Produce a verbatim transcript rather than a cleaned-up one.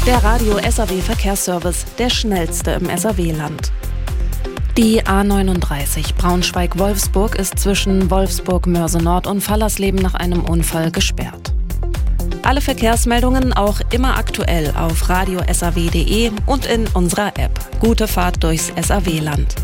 Der Radio S A W Verkehrsservice, der schnellste im S A W-Land. Die A neununddreißig Braunschweig-Wolfsburg ist zwischen Wolfsburg-Mörse-Nord und Fallersleben nach einem Unfall gesperrt. Alle Verkehrsmeldungen auch immer aktuell auf radio s a w punkt d e und in unserer App. Gute Fahrt durchs S A W-Land.